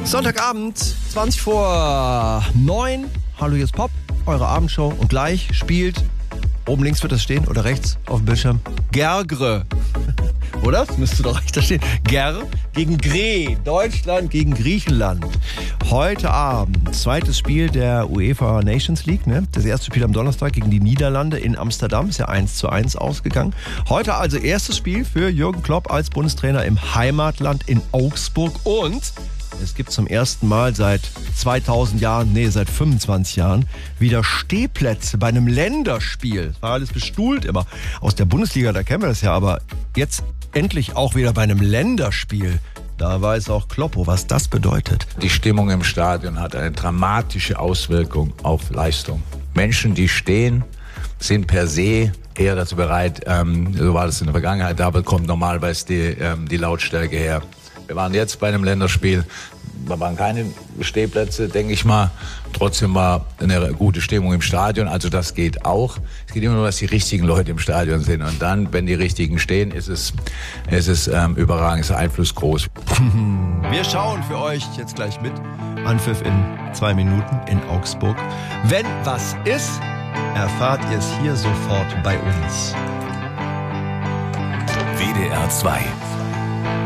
Sonntagabend, 20 vor 9. Hallo, hier ist Pop, eure Abendshow. Und gleich spielt, oben links wird das stehen oder rechts auf dem Bildschirm, Gergre. Oder? Das müsste doch rechts da stehen. Ger gegen Gre. Deutschland gegen Griechenland. Heute Abend, zweites Spiel der UEFA Nations League. Ne? Das erste Spiel am Donnerstag gegen die Niederlande in Amsterdam. Ist ja 1:1 ausgegangen. Heute also erstes Spiel für Jürgen Klopp als Bundestrainer im Heimatland in Augsburg. Und es gibt zum ersten Mal seit 2000 Jahren, seit 25 Jahren, wieder Stehplätze bei einem Länderspiel. Das war alles bestuhlt immer. Aus der Bundesliga, da kennen wir das ja, aber jetzt endlich auch wieder bei einem Länderspiel. Da weiß auch Kloppo, was das bedeutet. Die Stimmung im Stadion hat eine dramatische Auswirkung auf Leistung. Menschen, die stehen, sind per se eher dazu bereit, so war das in der Vergangenheit, da kommt normalerweise die Lautstärke her. Wir waren jetzt bei einem Länderspiel, da waren keine Stehplätze, denke ich mal. Trotzdem war eine gute Stimmung im Stadion, also das geht auch. Es geht immer nur, dass die richtigen Leute im Stadion sind. Und dann, wenn die richtigen stehen, ist es überragend, ist der Einfluss groß. Wir schauen für euch jetzt gleich mit. Anpfiff in 2 Minuten in Augsburg. Wenn was ist, erfahrt ihr es hier sofort bei uns. WDR 2